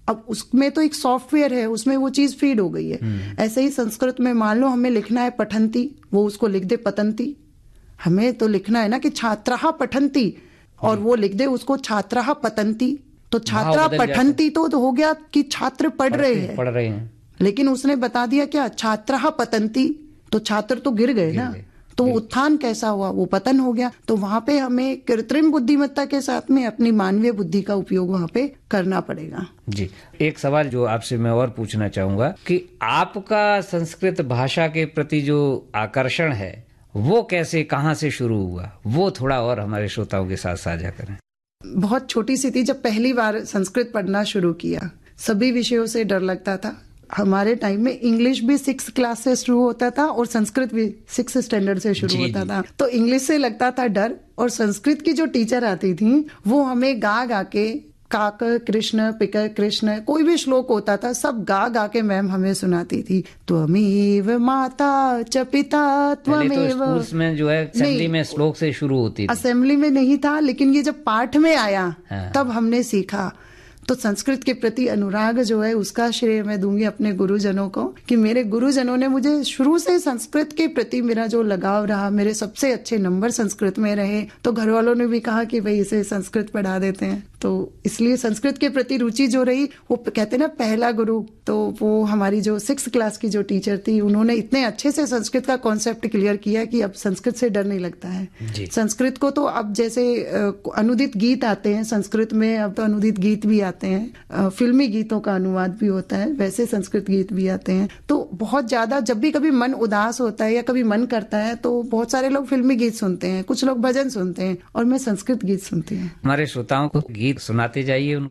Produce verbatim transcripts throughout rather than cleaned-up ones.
अब उसमें तो एक सॉफ्टवेयर है, उसमें वो चीज फीड हो गई है। ऐसे ही संस्कृत में मान लो हमें लिखना है पठंती, वो उसको लिख दे पतंती। हमें तो लिखना है ना कि छात्राः पठन्ति, और वो लिख दे उसको छात्राः पतन्ति। तो छात्रा पठन्ति तो, तो हो गया कि छात्र पढ़ रहे हैं पढ़ रहे हैं लेकिन उसने बता दिया क्या छात्राः पतन्ति, तो छात्र तो गिर गए ना, तो उत्थान कैसा हुआ, वो पतन हो गया। तो वहां पे हमें कृत्रिम बुद्धिमत्ता के साथ में अपनी मानवीय बुद्धि का उपयोग वहां पे करना पड़ेगा। जी, एक सवाल जो आपसे मैं और पूछना चाहूंगा कि आपका संस्कृत भाषा के प्रति जो आकर्षण है वो कैसे, कहाँ से शुरू हुआ, वो थोड़ा और हमारे श्रोताओं के साथ साझा करें। बहुत छोटी सी थी जब पहली बार संस्कृत पढ़ना शुरू किया, सभी विषयों से डर लगता था। हमारे टाइम में इंग्लिश भी सिक्स क्लास से शुरू होता था और संस्कृत भी सिक्स स्टैंडर्ड से शुरू होता था। तो इंग्लिश से लगता था डर, और संस्कृत की जो टीचर आती थी वो हमें गा गा के काक कृष्ण पिक कृष्ण कोई भी श्लोक होता था सब गा गा के मैम हमें सुनाती थी। त्वमेव माता च पिता त्वमेव। तो स्कूल्स में जो है असेंबली में श्लोक से शुरू होती थी। असेंबली में नहीं था, लेकिन ये जब पाठ में आया हाँ। तब हमने सीखा। तो संस्कृत के प्रति अनुराग जो है उसका श्रेय मैं दूंगी अपने गुरुजनों को, कि मेरे गुरुजनों ने मुझे शुरू से संस्कृत के प्रति मेरा जो लगाव रहा, मेरे सबसे अच्छे नंबर संस्कृत में रहे, तो घर वालों ने भी कहा कि भाई इसे संस्कृत पढ़ा देते हैं। तो इसलिए संस्कृत के प्रति रुचि जो रही, वो कहते ना पहला गुरु, तो वो हमारी जो सिक्स क्लास की जो टीचर थी, उन्होंने इतने अच्छे से संस्कृत का कॉन्सेप्ट क्लियर किया कि अब संस्कृत से डर नहीं लगता है। संस्कृत को तो अब जैसे अनुदित गीत आते हैं संस्कृत में, अब तो अनुदित गीत भी आते हैं, फिल्मी गीतों का अनुवाद भी होता है, वैसे संस्कृत गीत भी आते हैं। तो बहुत ज्यादा जब भी कभी मन उदास होता है या कभी मन करता है तो बहुत सारे लोग फिल्मी गीत सुनते हैं, कुछ लोग भजन सुनते हैं, और मैं संस्कृत गीत सुनती हूँ। हमारे श्रोताओं को गीत सुनाते जाइए। उन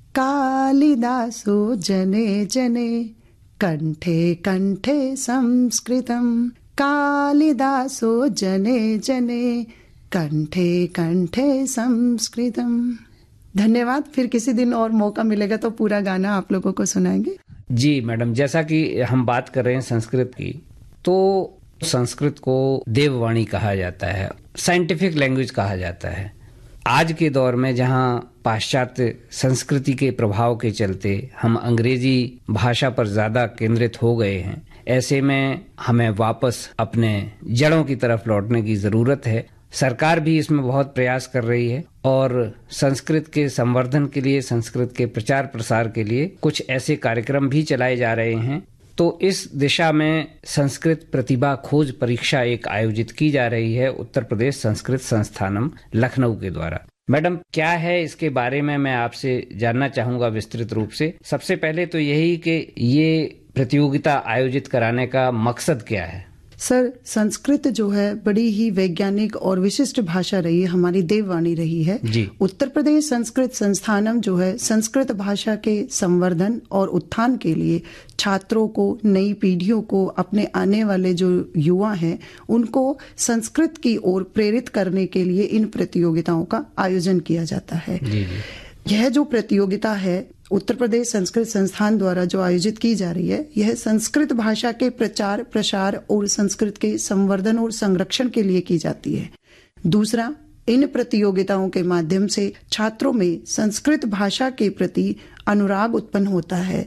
कालिदासो जने जने कंठे कंठे संस्कृतम, कालिदासो जने जने कंठे कंठे संस्कृतम। धन्यवाद। फिर किसी दिन और मौका मिलेगा तो पूरा गाना आप लोगों को सुनाएंगे। जी मैडम, जैसा कि हम बात कर रहे हैं संस्कृत की, तो संस्कृत को देववाणी कहा जाता है, साइंटिफिक लैंग्वेज कहा जाता है। आज के दौर में जहां पाश्चात्य संस्कृति के प्रभाव के चलते हम अंग्रेजी भाषा पर ज्यादा केंद्रित हो गए हैं, ऐसे में हमें वापस अपने जड़ों की तरफ लौटने की जरूरत है। सरकार भी इसमें बहुत प्रयास कर रही है और संस्कृत के संवर्धन के लिए, संस्कृत के प्रचार प्रसार के लिए कुछ ऐसे कार्यक्रम भी चलाए जा रहे हैं। तो इस दिशा में संस्कृत प्रतिभा खोज परीक्षा एक आयोजित की जा रही है उत्तर प्रदेश संस्कृत संस्थानम लखनऊ के द्वारा। मैडम, क्या है इसके बारे में मैं आपसे जानना चाहूंगा विस्तृत रूप से। सबसे पहले तो यही कि ये प्रतियोगिता आयोजित कराने का मकसद क्या है? सर, संस्कृत जो है बड़ी ही वैज्ञानिक और विशिष्ट भाषा रही है, हमारी देववाणी रही है जी। उत्तर प्रदेश संस्कृत संस्थानम जो है संस्कृत भाषा के संवर्धन और उत्थान के लिए छात्रों को, नई पीढ़ियों को, अपने आने वाले जो युवा हैं उनको संस्कृत की ओर प्रेरित करने के लिए इन प्रतियोगिताओं का आयोजन किया जाता है जी जी। यह जो प्रतियोगिता है उत्तर प्रदेश संस्कृत संस्थान द्वारा जो आयोजित की जा रही है, यह संस्कृत भाषा के प्रचार प्रसार और संस्कृत के संवर्धन और संरक्षण के लिए की जाती है। दूसरा, इन प्रतियोगिताओं के माध्यम से छात्रों में संस्कृत भाषा के प्रति अनुराग उत्पन्न होता है।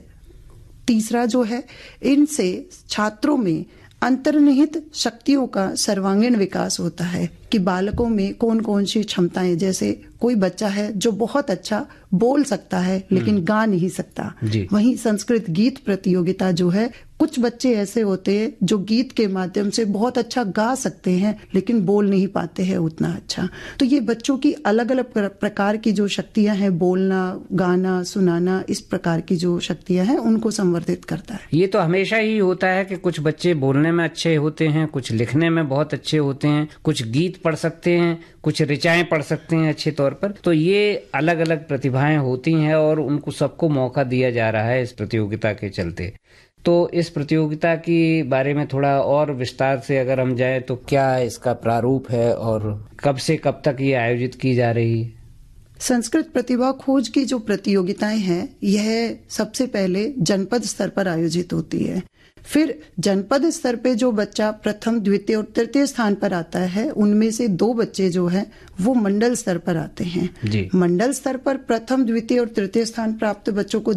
तीसरा जो है, इनसे छात्रों में अंतर्निहित शक्तियों का सर्वांगीण विकास होता है कि बालकों में कौन कौन सी क्षमताएं, जैसे कोई बच्चा है जो बहुत अच्छा बोल सकता है लेकिन गा नहीं सकता, वहीं संस्कृत गीत प्रतियोगिता जो है, कुछ बच्चे ऐसे होते हैं जो गीत के माध्यम से बहुत अच्छा गा सकते हैं लेकिन बोल नहीं पाते हैं उतना अच्छा। तो ये बच्चों की अलग अलग प्रकार की जो शक्तियां हैं, बोलना, गाना, सुनाना, इस प्रकार की जो शक्तियां हैं उनको संवर्धित करता है। ये तो हमेशा ही होता है कि कुछ बच्चे बोलने में अच्छे होते हैं, कुछ लिखने में बहुत अच्छे होते हैं, कुछ गीत पढ़ सकते हैं, कुछ ऋचाएं पढ़ सकते हैं अच्छे तौर पर। तो ये अलग अलग प्रतिभाएं होती हैं और उनको सबको मौका दिया जा रहा है इस प्रतियोगिता के चलते। तो इस प्रतियोगिता के बारे में थोड़ा और विस्तार से अगर हम जाएं तो क्या इसका प्रारूप है और कब से कब तक ये आयोजित की जा रही है? संस्कृत प्रतिभा खोज की जो प्रतियोगिताएं हैं, यह सबसे पहले जनपद स्तर पर आयोजित होती है। फिर जनपद स्तर पे जो बच्चा प्रथम, द्वितीय और तृतीय स्थान पर आता है, उनमें से दो बच्चे जो हैं वो मंडल स्तर पर आते हैं। मंडल स्तर पर प्रथम, द्वितीय और तृतीय स्थान प्राप्त बच्चों को